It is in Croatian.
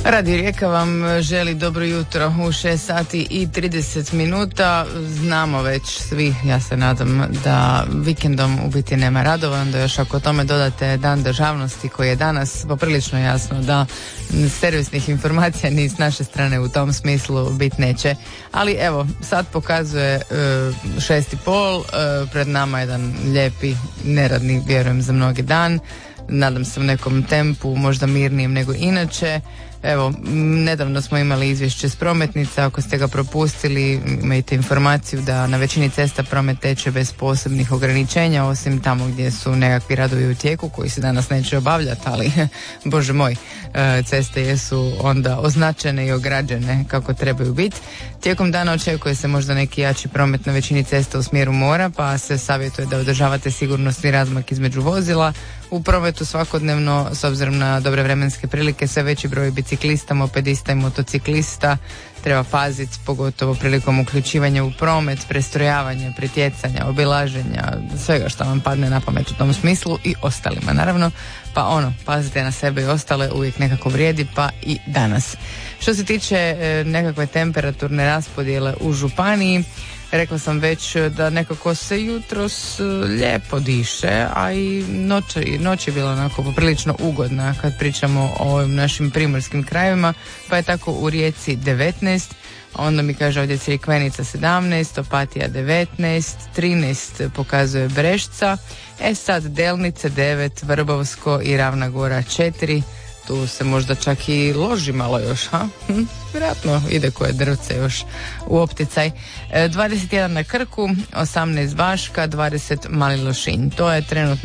Radio Rijeka vam želi dobro jutro u 6 sati i 30 minuta. Znamo već svi, ja se nadam, da vikendom u biti nema radova, onda još ako tome dodate Dan državnosti koji je danas, poprilično jasno da servisnih informacija ni s naše strane u tom smislu bit neće. Ali evo, sad pokazuje 6:30, pred nama jedan lijepi, neradni, vjerujem za mnogi dan. Nadam se u nekom tempu, možda mirnijem nego inače. Evo, nedavno smo imali izvješće s prometnica, ako ste ga propustili imajte informaciju da na većini cesta promet teče bez posebnih ograničenja, osim tamo gdje su nekakvi radovi u tijeku koji se danas neće obavljati, ali bože moj, ceste jesu onda označene i ograđene kako trebaju biti. Tijekom dana očekuje se možda neki jači promet na većini cesta u smjeru mora, pa se savjetuje da održavate sigurnosni razmak između vozila. U prometu svakodnevno, s obzirom na dobre vremenske prilike, sve veći broj biciklista, mopedista i motociklista treba paziti, pogotovo prilikom uključivanja u promet, prestrojavanja, pretjecanja, obilaženja, svega što vam padne na pamet u tom smislu i ostalima naravno. Pa pazite na sebe i ostale, uvijek nekako vrijedi, pa i danas. Što se tiče nekakve temperaturne raspodjele u županiji, rekla sam već da nekako se jutros lijepo diše, a i noć je bila onako poprilično ugodna kad pričamo o ovim našim primorskim krajevima, pa je tako u Rijeci 19, onda mi kaže ovdje Crikvenica 17, Opatija 19, 13 pokazuje Brešca, sad Delnice 9, Vrbovsko i Ravna Gora 4, tu se možda čak i loži malo još, vjerojatno ide koje drvce još u opticaj. 21 na Krku, 18 Baška, 20 Mali Lošinj. To je trenutno